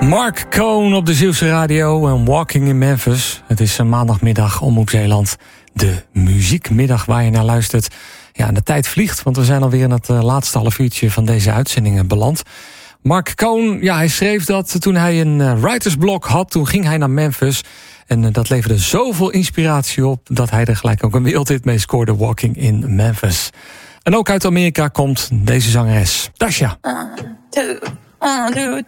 Mark Cohn op de Zeeuwse radio en Walking in Memphis. Het is een maandagmiddag Omroep Zeeland. De muziekmiddag waar je naar luistert. Ja, en de tijd vliegt, want we zijn alweer in het laatste half uurtje van deze uitzendingen beland. Mark Cohn, ja, hij schreef dat toen hij een writersblok had. Toen ging hij naar Memphis. En dat leverde zoveel inspiratie op dat hij er gelijk ook een wereldhit mee scoorde. Walking in Memphis. En ook uit Amerika komt deze zangeres, Tasha. 1, 2, 1, 2.